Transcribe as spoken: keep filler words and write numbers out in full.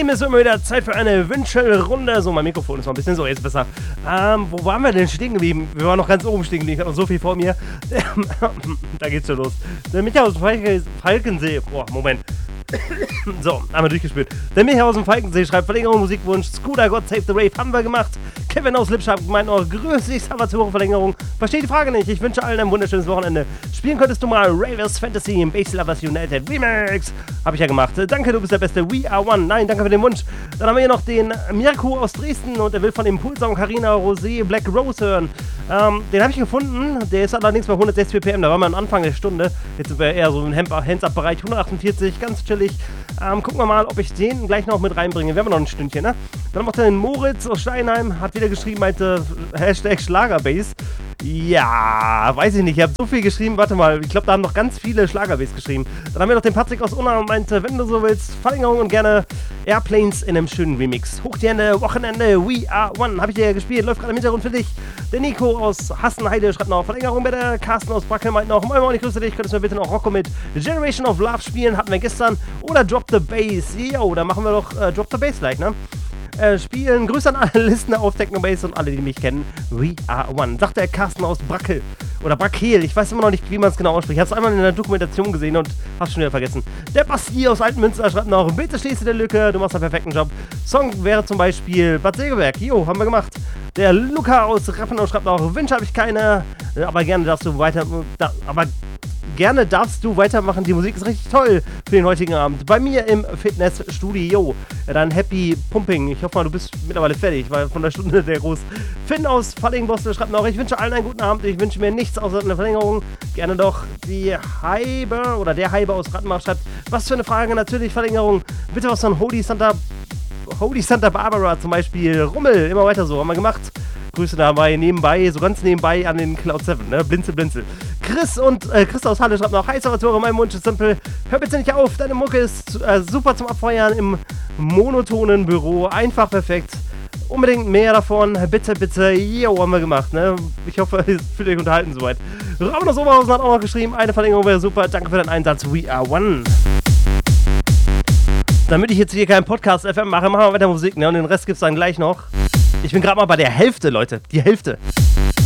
Lieben, es ist immer wieder Zeit für eine Wünschelrunde. So, mein Mikrofon ist noch ein bisschen so, jetzt besser. Ähm, wo waren wir denn stehen geblieben? Wir waren noch ganz oben stehen geblieben. Ich habe noch so viel vor mir. Da geht's schon los. Der Michael aus dem Falk- Falkensee. Boah, Moment. So, einmal durchgespielt. Der Michael aus dem Falkensee schreibt Verlängerung, Musikwunsch. Scooter, God Save the Rave haben wir gemacht. Kevin aus Lipschap meint noch, grüß dich, Salvatore, Verlängerung. Verstehe die Frage nicht. Ich wünsche allen ein wunderschönes Wochenende. Spielen könntest du mal Ravers Fantasy im Bass Lovers United Remix. Habe ich ja gemacht. Danke, du bist der Beste. We are one. Nein, danke für den Wunsch. Dann haben wir hier noch den Mirko aus Dresden und er will von Impulsong Carina Rosé Black Rose hören. Ähm, den habe ich gefunden. Der ist allerdings bei hundertsechzig B P M. Da waren wir am Anfang der Stunde. Jetzt sind wir eher so im Hands-Up-Bereich. hundertachtundvierzig, ganz chillig. Ähm, gucken wir mal, ob ich den gleich noch mit reinbringe. Wir haben noch ein Stündchen, ne? Dann macht er den Moritz aus Steinheim. Hat wieder geschrieben, meinte Hashtag Schlagerbass. Ja, weiß ich nicht. Ich habe so viel geschrieben. Warte mal, ich glaube, da haben noch ganz viele Schlagerbass geschrieben. Dann haben wir noch den Patrick aus Unna und meinte, wenn du so willst, Verlängerung und gerne Airplanes in einem schönen Remix. Hoch die Hände, Wochenende, We Are One. Habe ich dir ja gespielt, läuft gerade im Hintergrund für dich. Der Nico aus Hassenheide schreibt noch Verlängerung bitte. Carsten aus Brackel meint noch, moin moin, ich grüße dich. Könntest du mir bitte noch Rocco mit Generation of Love spielen? Hatten wir gestern. Oder Drop the Bass. Jo, da machen wir doch äh, Drop the Bass gleich, ne? Äh, spielen. Grüße an alle Listener auf Technobase und alle, die mich kennen. We are one. Sagt der Carsten aus Brackel. Oder Brackel. Ich weiß immer noch nicht, wie man es genau ausspricht. Ich habe es einmal in der Dokumentation gesehen und hab's schon wieder vergessen. Der Basti aus Altenmünster schreibt noch, bitte schließe der Lücke. Du machst einen perfekten Job. Song wäre zum Beispiel Bad Segeberg. Jo, haben wir gemacht. Der Luca aus Rappenau schreibt noch, Wünsche habe ich keine. Aber gerne darfst du weiter... Da, aber... Gerne darfst du weitermachen, die Musik ist richtig toll für den heutigen Abend. Bei mir im Fitnessstudio. Dann Happy Pumping. Ich hoffe mal, du bist mittlerweile fertig, weil von der Stunde sehr groß. Finn aus Fallingbostel schreibt noch, ich wünsche allen einen guten Abend. Ich wünsche mir nichts außer eine Verlängerung. Gerne doch die Heibe oder der Heibe aus Rattenbach schreibt, was für eine Frage, natürlich Verlängerung. Bitte was von Holy Santa, Holy Santa Barbara zum Beispiel. Rummel, immer weiter so, haben wir gemacht. Grüße dabei, nebenbei, so ganz nebenbei an den Cloud sieben, ne? Blinzel, blinzel. Chris und äh, Chris aus Halle schreibt noch, hi Salvatore, mein Wunsch ist simpel. Hör bitte nicht auf, deine Mucke ist äh, super zum Abfeuern im monotonen Büro. Einfach perfekt. Unbedingt mehr davon. Bitte, bitte. Jo, haben wir gemacht, ne? Ich hoffe, ihr fühlt euch unterhalten soweit. Raum aus Oberhausen hat auch noch geschrieben, eine Verlängerung wäre super. Danke für deinen Einsatz. We are one. Damit ich jetzt hier keinen Podcast F M mache, machen wir weiter Musik, ne? Und den Rest gibt's dann gleich noch. Ich bin gerade mal bei der Hälfte, Leute. Die Hälfte.